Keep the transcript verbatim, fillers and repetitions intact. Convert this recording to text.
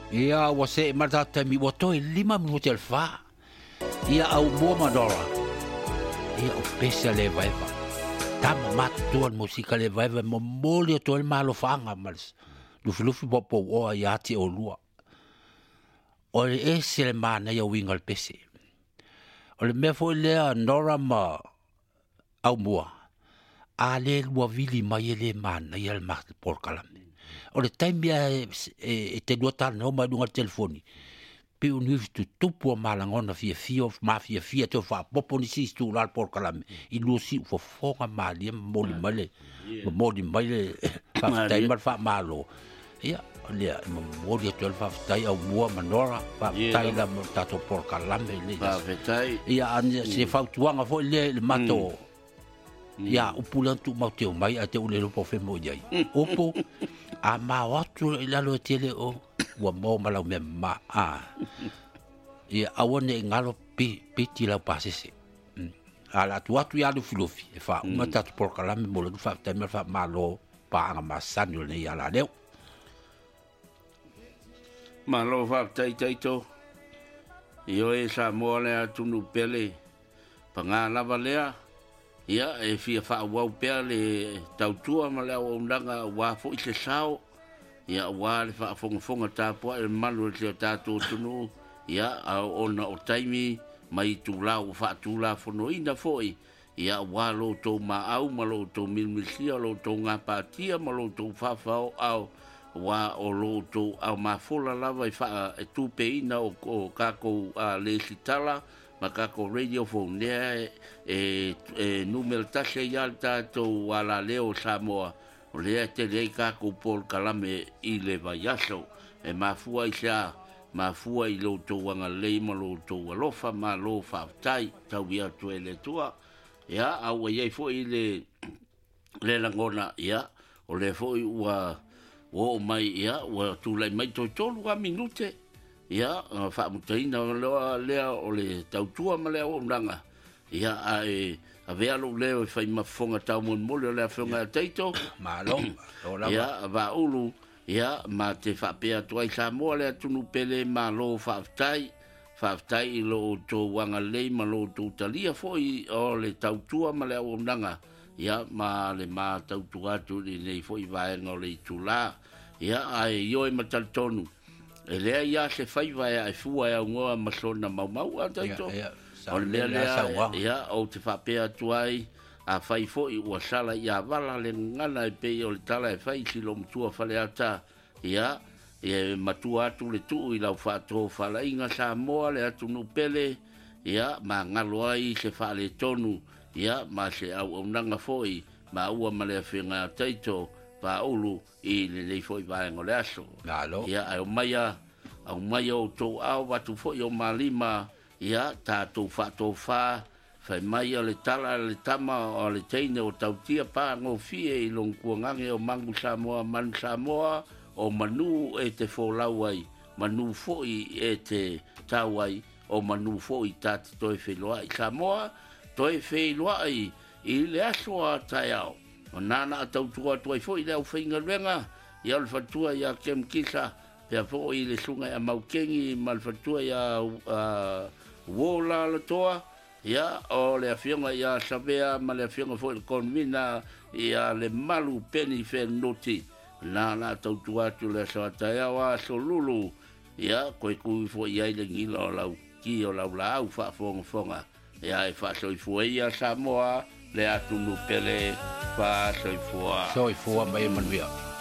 Ia wa se mata tami wa toi lima minuti al fa. Ia au mua manora. Ia o pesa le vaiva. Tama matu tuan musika le vaiva mo moli o toi malo fanga malis. Lufi lufi popo oa ia ati o lua. O le e se le mana ia wingal pese. O le mea foi lea nora ma au mua. A le lua vili mai e le mana ia le mahti por kalame. O le taimi e, e, e te duatana no mai dunga telefoni. Pe unif tu tupu o malangona fia fia of mafia fia te fa popo ni sis tu lal por kalame. I lu si fo fonga mali moli male. Moli male fa tai mal fa malo. Ia le mo moli te fa tai au mua manora fa tai la tato por kalame le. Fa tai. Ia an se fa tuanga fo le le mato. Ia upulan tu mau te mai a te ule lopo fe mo iai. Opo a ma watu ila lo tele o wa mo mala me ma a. Ia awone ngalo pi piti la pasese. Ala tu watu ya lu filofi e fa uma tatu por kalame mo lu fa te me fa malo pa nga masani le ya la leo. Malo fa tai tai to. Io e sa mo le atunu pele. Panga lava lea. Ia e fia fa wau pea le tautua ma le o ndanga wa fo i se sao. Ia wa le fa fonga fonga tapua e malu le tatu tunu. Ia a ona o taimi mai tu la o fa tu la fono ina foi. Ia wa lo to ma au ma lo to mil misia lo to nga patia ma lo to fa fa au wa o lo to au ma fola lava i fa e tu pe ina o, o kako a le sitala. Makako radio phone ne e e numero tase yalta to wala leo Samoa o le te le kako por kalame i le vayaso e mafua isa mafua i lo to wanga le ma lo to walofa ma lo fa tai tau ia to ele tua ya au ye fo i le le langona ya o le fo wa o mai ya wa tu le mai to to wa minute ia fa mutaina lo lea o le tautua ma lea o ndanga ia ai a vea lo leo fai mafonga tau mon mole le fonga taito malo ia va ulu ia ma te fa pea toi sa mo le tunu pele ma lo fa tai fa tai lo to wanga le ma lo to talia foi o le tautua ma lea o ndanga ia ma le ma tautua tu le foi va ngo le tula ia ai yo e matal tonu e lea ia se fai vai ai fua e ngoa masona mau mau a taito o lea lea ia o te whapea tuai a fai fo i ua sala ia wala le ngana e pei o le tala e fai si lo mtua whale ata ia e matua atu le tuu i lau whato whala inga sa moa le atu nupele ia ma ngalo ai se whale tonu ia ma se au au nanga foi ma ua malea whenga taito pa ulu i le nei foi vai ngole aso. Nalo. Ia au maia au maia o to au watu foi o malima ia ta to fa to fa fai maia le tala le tama o le teine o tautia pa ngo fie i long kuangange o mangu Samoa man Samoa o manu e te folau ai manu foi e te tauai o manu foi tati toi wheloa i Samoa toi wheloa i i le aso a tai au. O nana a tautua tuai fo i leo whainga renga, i al fatua i a kem kisa, pia fo i le sunga i a maukengi, mal fatua i a wola la toa, ia o le awhianga i a savea, ma le awhianga fo i le konvina, i a le malu peni when noti. Nana a tautua tu le sawatai awa so lulu, ia koe kui fo i aile ngila o lau ki o lau la au wha fonga fonga, ia e wha soi fo i a Samoa, le atu no pele fa soifua soifua mai manuia